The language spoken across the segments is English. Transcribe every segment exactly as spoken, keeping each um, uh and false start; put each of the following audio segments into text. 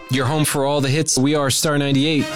You're home for all the hits. We are Star ninety-eight.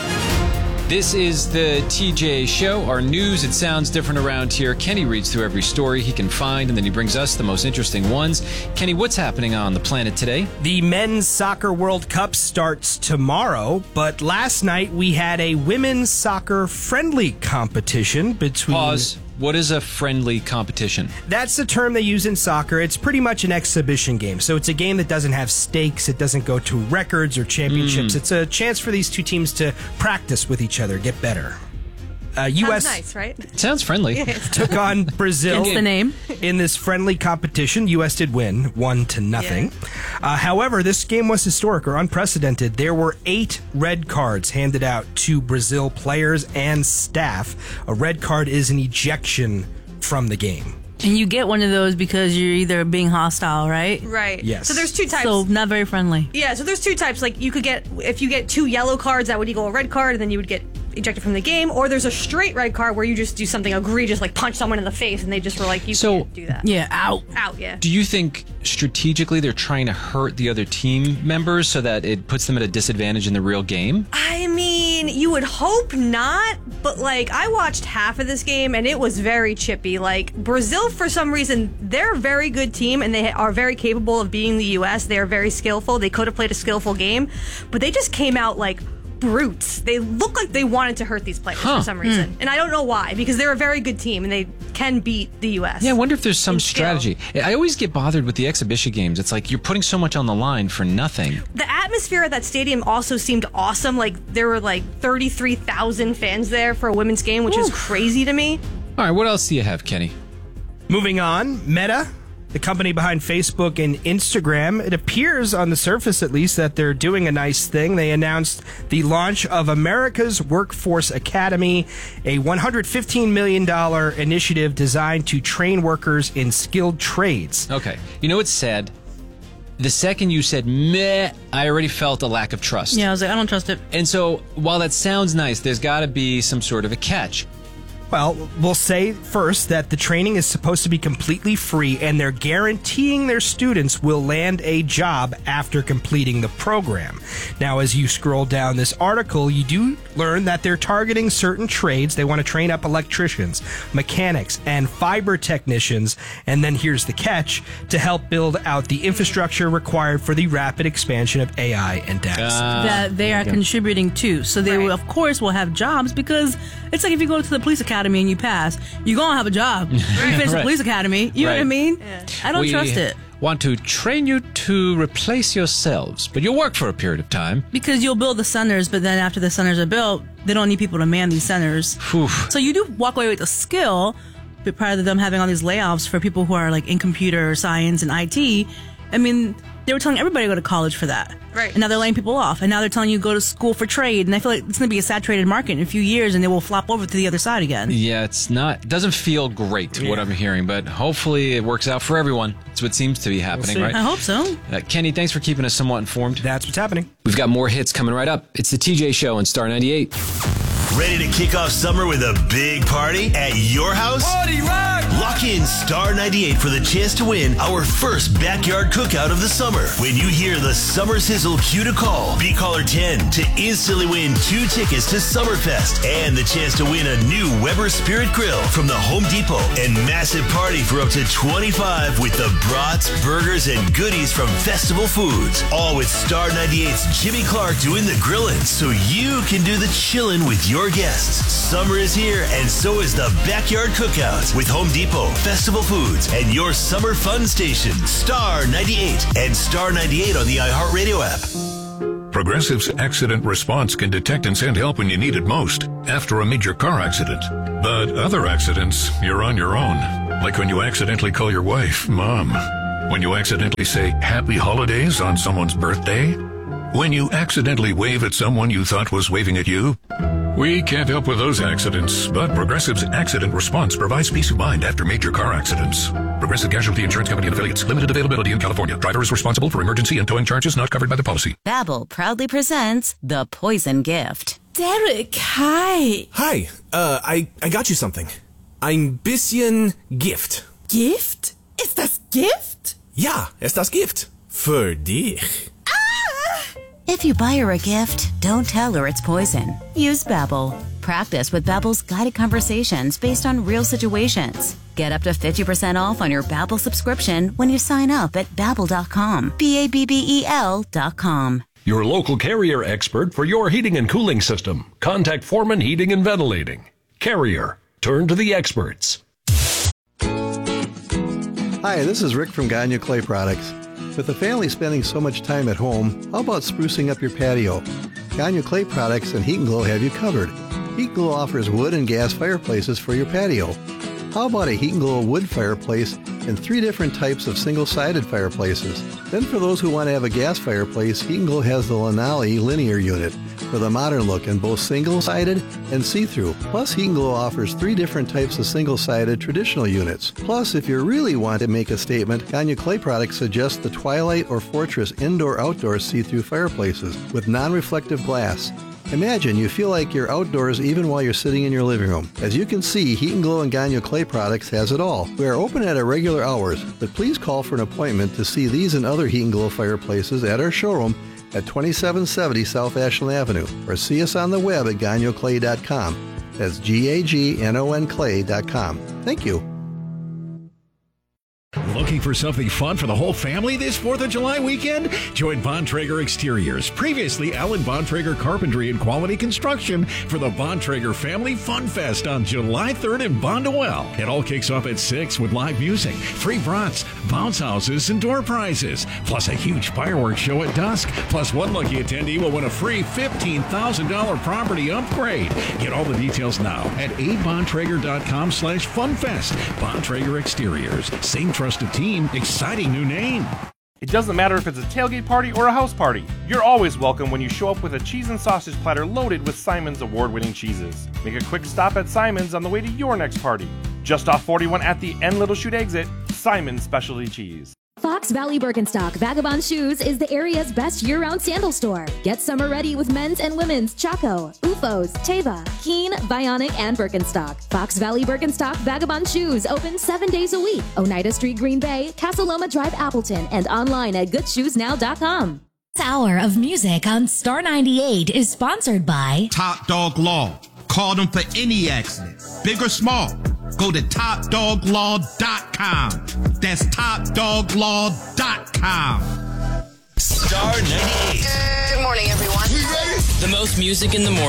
This is the T J Show, our news. It sounds different around here. Kenny reads through every story he can find, and then he brings us the most interesting ones. Kenny, what's happening on the planet today? The Men's Soccer World Cup starts tomorrow, but last night we had a women's soccer friendly competition between... Pause. What is a friendly competition? That's the term they use in soccer. It's pretty much an exhibition game. So it's a game that doesn't have stakes. It doesn't go to records or championships. Mm. It's a chance for these two teams to practice with each other, get better. Uh, U S Sounds nice, right? Sounds friendly. Took on Brazil. It's the name. In this friendly competition. U S did win, one to nothing. Yeah. Uh, however, this game was historic or unprecedented. There were eight red cards handed out to Brazil players and staff. A red card is an ejection from the game. And you get one of those because you're either being hostile, right? Right. Yes. So there's two types. So not very friendly. Yeah, so there's two types. Like, you could get, if you get two yellow cards, that would equal a red card, and then you would get ejected from the game. Or there's a straight red card where you just do something egregious, like punch someone in the face, and they just were like, you so, can't do that. Yeah, out. Out, yeah. Do you think strategically they're trying to hurt the other team members so that it puts them at a disadvantage in the real game? I mean, you would hope not, but like, I watched half of this game and it was very chippy. Like, Brazil, for some reason, they're a very good team and they are very capable of beating the U S. They are very skillful. They could have played a skillful game, but they just came out like brutes. They look like they wanted to hurt these players huh. for some reason. Mm. And I don't know why, because they're a very good team and they can beat the U S. Yeah, I wonder if there's some strategy. Skill. I always get bothered with the exhibition games. It's like you're putting so much on the line for nothing. The atmosphere at that stadium also seemed awesome. Like, there were like thirty-three thousand fans there for a women's game, which Ooh. is crazy to me. All right, what else do you have, Kenny? Moving on, Meta, the company behind Facebook and Instagram, it appears on the surface at least that they're doing a nice thing. They announced the launch of America's Workforce Academy, a one hundred fifteen million dollars initiative designed to train workers in skilled trades. Okay. You know what's sad? The second you said meh, I already felt a lack of trust. Yeah, I was like, I don't trust it. And so, while that sounds nice, there's got to be some sort of a catch. Well, we'll say first that the training is supposed to be completely free, and they're guaranteeing their students will land a job after completing the program. Now, as you scroll down this article, you do learn that they're targeting certain trades. They want to train up electricians, mechanics, and fiber technicians, and then here's the catch, to help build out the infrastructure required for the rapid expansion of A I and data. Uh, that they are contributing to. So they, right. will, of course, will have jobs, because it's like if you go to the police academy and you pass, you're going to have a job. You finish the right. police academy. You right. know what I mean? Yeah. I don't we trust it. Want to train you to replace yourselves, but you'll work for a period of time. Because you'll build the centers, but then after the centers are built, they don't need people to man these centers. Oof. So you do walk away with a skill, but prior to them having all these layoffs for people who are like in computer science and I T, I mean, they were telling everybody to go to college for that. Right. And now they're laying people off. And now they're telling you to go to school for trade. And I feel like it's going to be a saturated market in a few years, and they will flop over to the other side again. Yeah, it's not, it doesn't feel great, yeah. what I'm hearing, but hopefully it works out for everyone. That's what seems to be happening, we'll right? I hope so. Uh, Kenny, thanks for keeping us somewhat informed. That's what's happening. We've got more hits coming right up. It's the T J Show on Star ninety-eight. Ready to kick off summer with a big party at your house? Party rock! Lock in Star ninety-eight for the chance to win our first backyard cookout of the summer. When you hear the Summer Sizzle cue to call, be caller ten to instantly win two tickets to Summerfest and the chance to win a new Weber Spirit Grill from the Home Depot, and massive party for up to twenty-five with the brats, burgers, and goodies from Festival Foods. All with Star ninety-eight's Jimmy Clark doing the grilling, so you can do the chillin' with your guests. Summer is here, and so is the Backyard Cookout with Home Depot, Festival Foods, and your summer fun station, Star ninety-eight, and Star ninety-eight on the iHeartRadio app. Progressive's Accident Response can detect and send help when you need it most, after a major car accident. But other accidents, you're on your own. Like when you accidentally call your wife, Mom. When you accidentally say Happy Holidays on someone's birthday. When you accidentally wave at someone you thought was waving at you. We can't help with those accidents, but Progressive's Accident Response provides peace of mind after major car accidents. Progressive Casualty Insurance Company and Affiliates. Limited availability in California. Driver is responsible for emergency and towing charges not covered by the policy. Babbel proudly presents The Poison Gift. Derek, hi. Hi. Uh, I, I got you something. Ein bisschen Gift. Gift? Ist das Gift? Ja, ist das Gift. Für dich. If you buy her a gift, don't tell her it's poison. Use Babbel. Practice with Babbel's guided conversations based on real situations. Get up to fifty percent off on your Babbel subscription when you sign up at Babbel dot com. B A B B E L dot com. Your local Carrier expert for your heating and cooling system. Contact Foreman Heating and Ventilating. Carrier. Turn to the experts. Hi, this is Rick from Gagne Clay Products. With the family spending so much time at home, how about sprucing up your patio? Gagne Clay Products and Heat and Glow have you covered. Heat and Glow offers wood and gas fireplaces for your patio. How about a Heat and Glow wood fireplace and three different types of single-sided fireplaces? Then for those who want to have a gas fireplace, Heat and Glow has the Lanali linear unit for the modern look in both single-sided and see-through. Plus, Heat and Glow offers three different types of single-sided traditional units. Plus, if you really want to make a statement, Gagne Clay Products suggests the Twilight or Fortress indoor-outdoor see-through fireplaces with non-reflective glass. Imagine you feel like you're outdoors even while you're sitting in your living room. As you can see, Heat and Glow and Gagne Clay Products has it all. We are open at our regular hours, but please call for an appointment to see these and other Heat and Glow fireplaces at our showroom at twenty-seven seventy South Ashland Avenue, or see us on the web at gagne clay dot com. That's G A G N O N clay dot com. Thank you. Looking for something fun for the whole family this fourth of July weekend? Join Bontrager Exteriors, previously Alan Bontrager Carpentry and Quality Construction, for the Bontrager Family Fun Fest on July third in Bondwell. It all kicks off at six with live music, free brats, bounce houses, and door prizes, plus a huge fireworks show at dusk. Plus, one lucky attendee will win a free fifteen thousand dollars property upgrade. Get all the details now at a bontrager dot com slash funfest. Bontrager Exteriors, same trusted team, exciting new name. It doesn't matter if it's a tailgate party or a house party. You're always welcome when you show up with a cheese and sausage platter loaded with Simon's award-winning cheeses. Make a quick stop at Simon's on the way to your next party. Just off forty-one at the N Little Chute exit, Simon's Specialty Cheese. Fox Valley Birkenstock Vagabond Shoes is the area's best year-round sandal store. Get summer ready with men's and women's Chaco, U F Os, Teva, Keen, Bionic, and Birkenstock. Fox Valley Birkenstock Vagabond Shoes open seven days a week. Oneida Street, Green Bay, Casa Loma Drive, Appleton, and online at good shoes now dot com. This hour of music on Star ninety-eight is sponsored by Top Dog Law. Call them for any accident, big or small. Go to top dog law dot com. That's top dog law dot com. Star ninety-eight. Good morning, everyone. The most music in the morning.